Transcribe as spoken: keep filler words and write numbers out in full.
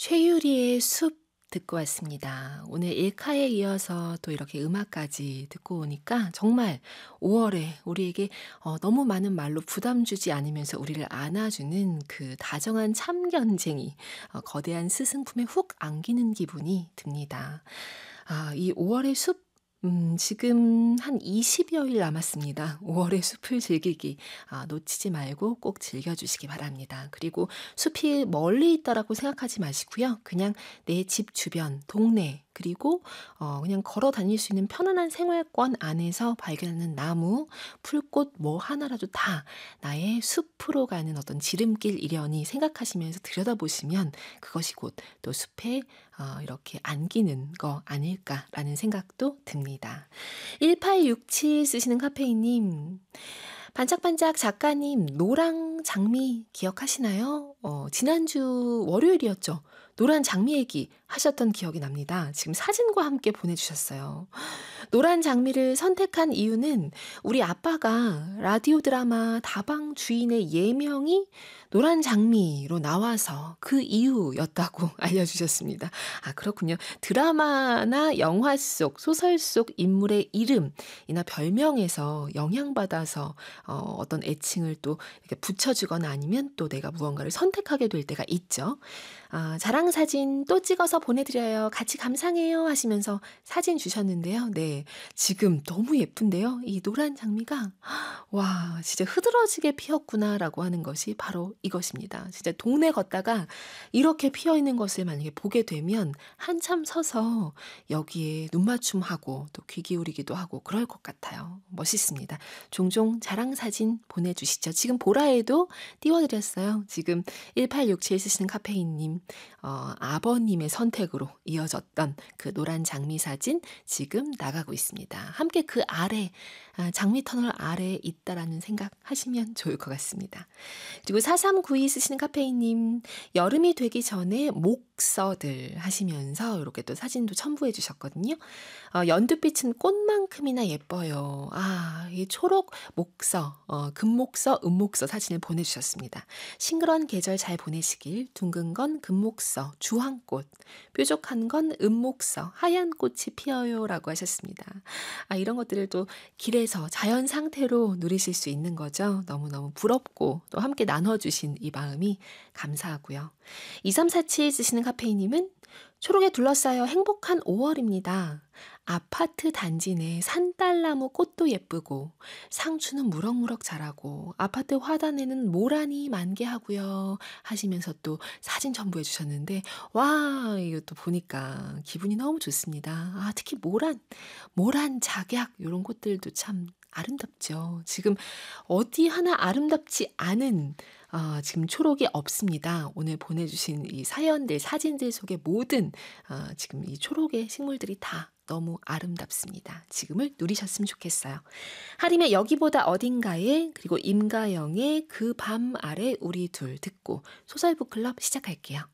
최유리의 숲 듣고 왔습니다. 오늘 일카에 이어서 또 이렇게 음악까지 듣고 오니까 정말 오월에 우리에게 어, 너무 많은 말로 부담 주지 않으면서 우리를 안아주는 그 다정한 참견쟁이, 어, 거대한 스승품에 훅 안기는 기분이 듭니다. 아, 이 오월의 숲 음, 지금 한 이십여일 남았습니다. 오월의 숲을 즐기기, 아, 놓치지 말고 꼭 즐겨주시기 바랍니다. 그리고 숲이 멀리 있다라고 생각하지 마시고요. 그냥 내 집 주변, 동네, 그리고 어, 그냥 걸어 다닐 수 있는 편안한 생활권 안에서 발견하는 나무, 풀꽃 뭐 하나라도 다 나의 숲으로 가는 어떤 지름길이려니 생각하시면서 들여다보시면 그것이 곧 또 숲에 어, 이렇게 안기는 거 아닐까라는 생각도 듭니다. 일팔육칠 쓰시는 카페인님, 반짝반짝 작가님, 노랑 장미 기억하시나요? 어, 지난주 월요일이었죠. 노란 장미 얘기 하셨던 기억이 납니다. 지금 사진과 함께 보내주셨어요. 노란 장미를 선택한 이유는 우리 아빠가 라디오 드라마 다방 주인의 예명이 노란 장미로 나와서 그 이유였다고 알려주셨습니다. 아, 그렇군요. 드라마나 영화 속, 소설 속 인물의 이름이나 별명에서 영향받아서 어, 어떤 애칭을 또 이렇게 붙여주거나 아니면 또 내가 무언가를 선택하게 될 때가 있죠. 아, 자랑 사진 또 찍어서 보내드려요. 같이 감상해요 하시면서 사진 주셨는데요. 네, 지금 너무 예쁜데요. 이 노란 장미가 와, 진짜 흐드러지게 피었구나라고 하는 것이 바로 이것입니다. 진짜 동네 걷다가 이렇게 피어있는 것을 만약에 보게 되면 한참 서서 여기에 눈맞춤하고 또 귀 기울이기도 하고 그럴 것 같아요. 멋있습니다. 종종 자랑 사진 보내주시죠. 지금 보라에도 띄워드렸어요. 지금 일팔육칠 쓰시는 카페인님, 어, 아버님의 선택으로 이어졌던 그 노란 장미 사진 지금 나가고 있습니다. 함께 그 아래, 아, 장미 터널 아래에 있다라는 생각 하시면 좋을 것 같습니다. 그리고 사삼구이 쓰시는 카페인님, 여름이 되기 전에 목서들 하시면서 이렇게 또 사진도 첨부해 주셨거든요. 어, 연두빛은 꽃만큼이나 예뻐요. 아, 이 초록 목서, 어, 금목서, 은목서 사진을 보내주셨습니다. 싱그런 계절 잘 보내시길. 둥근 건 금목서, 주황꽃, 뾰족한 건 은목서, 하얀 꽃이 피어요 라고 하셨습니다. 아, 이런 것들을 또 길에서 자연 상태로 누리실 수 있는 거죠. 너무너무 부럽고 또 함께 나눠주신 이 마음이 감사하고요. 이삼사칠 쓰시는 카페이님은 초록에 둘러싸여 행복한 오월입니다. 아파트 단지 내 산딸나무 꽃도 예쁘고 상추는 무럭무럭 자라고 아파트 화단에는 모란이 만개하고요 하시면서 또 사진 첨부해 주셨는데, 와, 이것도 보니까 기분이 너무 좋습니다. 아, 특히 모란, 모란 작약 이런 꽃들도 참 아름답죠. 지금 어디 하나 아름답지 않은 어, 지금 초록이 없습니다. 오늘 보내주신 이 사연들, 사진들 속에 모든 어, 지금 이 초록의 식물들이 다 너무 아름답습니다. 지금을 누리셨으면 좋겠어요. 하림의 여기보다 어딘가에, 그리고 임가영의 그 밤 아래 우리 둘 듣고 소설북클럽 시작할게요.